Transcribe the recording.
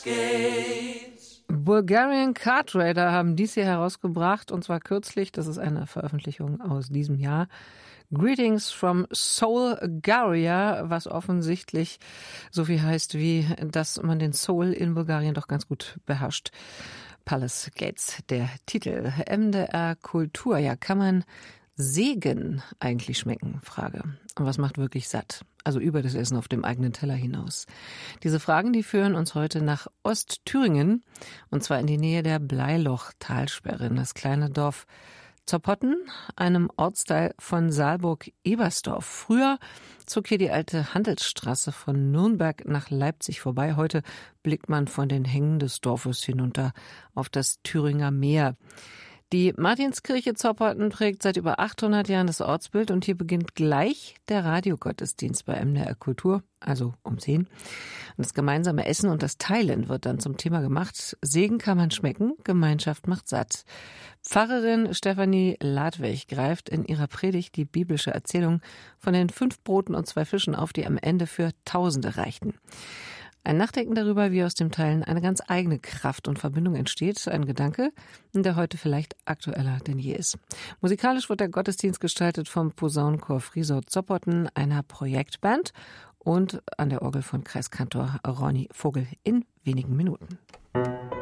Bulgarian Card Raider haben dies hier herausgebracht, und zwar kürzlich, das ist eine Veröffentlichung aus diesem Jahr, Greetings from Soulgaria, was offensichtlich so viel heißt wie, dass man den Soul in Bulgarien doch ganz gut beherrscht. Palace Gates, der Titel. MDR Kultur, ja, kann man Segen eigentlich schmecken? Frage. Und was macht wirklich satt? Also über das Essen auf dem eigenen Teller hinaus. Diese Fragen, die führen uns heute nach Ostthüringen, und zwar in die Nähe der Bleiloch-Talsperre, in das kleine Dorf Zopotten, einem Ortsteil von Saalburg-Ebersdorf. Früher zog hier die alte Handelsstraße von Nürnberg nach Leipzig vorbei. Heute blickt man von den Hängen des Dorfes hinunter auf das Thüringer Meer. Die Martinskirche Zopotten prägt seit über 800 Jahren das Ortsbild, und hier beginnt gleich der Radiogottesdienst bei MDR Kultur, also um 10. Und das gemeinsame Essen und das Teilen wird dann zum Thema gemacht. Segen kann man schmecken, Gemeinschaft macht satt. Pfarrerin Stefanie Ladwig greift in ihrer Predigt die biblische Erzählung von den 5 Broten und 2 Fischen auf, die am Ende für Tausende reichten. Ein Nachdenken darüber, wie aus dem Teilen eine ganz eigene Kraft und Verbindung entsteht. Ein Gedanke, der heute vielleicht aktueller denn je ist. Musikalisch wird der Gottesdienst gestaltet vom Posaunenchor Friesau Zopotten, einer Projektband, und an der Orgel von Kreiskantor Ronny Vogel in wenigen Minuten.